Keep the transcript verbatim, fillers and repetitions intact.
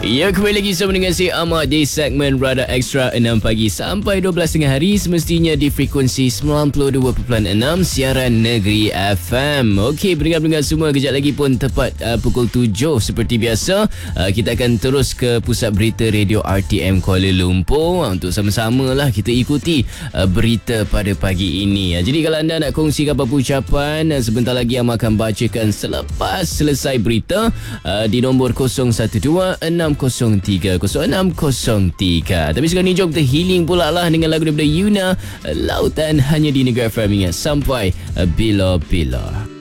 Ya, kembali lagi sama dengan saya Ahmad di segmen Radar Extra enam pagi sampai dua belas tengah hari, semestinya di frekuensi sembilan puluh dua perpuluhan enam siaran negeri F M. Okey, pendengar-pendengar semua, kejap lagi pun tepat uh, pukul tujuh seperti biasa. Uh, kita akan terus ke pusat berita Radio R T M Kuala Lumpur uh, untuk sama-sama lah kita ikuti uh, berita pada pagi ini. Uh, jadi kalau anda nak kongsikan apa-apa ucapan, uh, sebentar lagi Ahmad akan bacakan selepas selesai berita uh, di nombor kosong satu dua enam kosong tiga kosong enam kosong tiga. Tapi sekarang ni jom kita healing pula lah dengan lagu daripada Yuna, Lautan Hanya di Negara F M. Ingat, sampai bila-bila.